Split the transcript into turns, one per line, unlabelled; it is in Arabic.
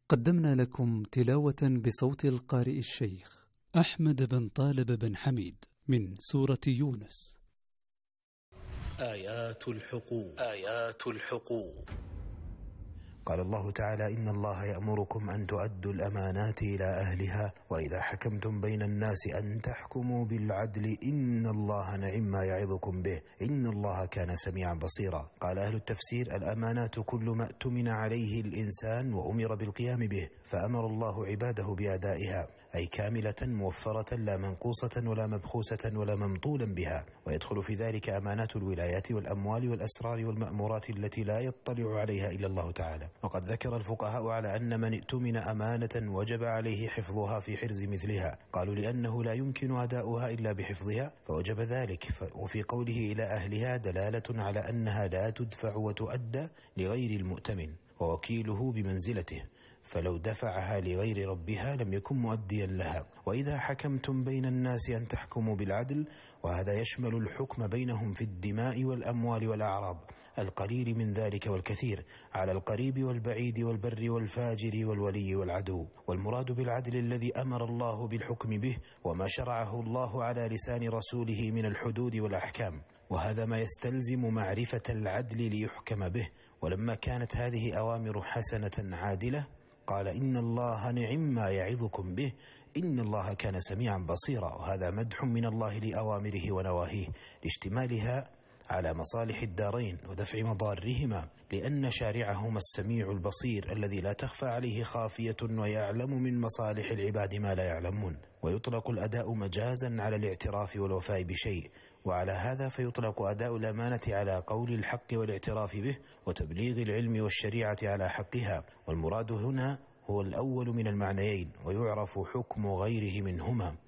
قدمنا لكم تلاوة بصوت القارئ الشيخ أحمد بن طالب بن حميد من سورة يونس.
آيات الحقوق.
قال الله تعالى: إن الله يأمركم أن تؤدوا الأمانات إلى أهلها وإذا حكمتم بين الناس أن تحكموا بالعدل إن الله نعم يعظكم به إن الله كان سميعا بصيرا. قال أهل التفسير: الأمانات كل ما اؤتمن عليه الإنسان وأمر بالقيام به فأمر الله عباده بأدائها، أي كاملة موفرة لا منقوصة ولا مبخوسة ولا ممطولا بها، ويدخل في ذلك أمانات الولايات والأموال والأسرار والمأمورات التي لا يطلع عليها إلا الله تعالى. وقد ذكر الفقهاء على أن من ائتمن أمانة وجب عليه حفظها في حرز مثلها، قالوا لأنه لا يمكن أداؤها إلا بحفظها فوجب ذلك. وفي قوله إلى أهلها دلالة على أنها لا تدفع وتؤدى لغير المؤتمن ووكيله بمنزلته، فلو دفعها لغير ربها لم يكن مؤديا لها. وإذا حكمتم بين الناس أن تحكموا بالعدل، وهذا يشمل الحكم بينهم في الدماء والأموال والأعراض، القليل من ذلك والكثير، على القريب والبعيد والبر والفاجر والولي والعدو. والمراد بالعدل الذي أمر الله بالحكم به وما شرعه الله على لسان رسوله من الحدود والأحكام، وهذا ما يستلزم معرفة العدل ليحكم به. ولما كانت هذه أوامر حسنة عادلة قال: إن الله نعم ما يعظكم به إن الله كان سميعا بصيرا. وهذا مدح من الله لأوامره ونواهيه لاشتمالها على مصالح الدارين ودفع مضارهما، لأن شارعهما السميع البصير الذي لا تخفى عليه خافية ويعلم من مصالح العباد ما لا يعلمون. ويطلق الأداء مجازا على الاعتراف والوفاء بشيء، وعلى هذا فيطلق أداء الأمانة على قول الحق والاعتراف به وتبليغ العلم والشريعة على حقها، والمراد هنا هو الأول من المعنيين، ويعرف حكم غيره منهما.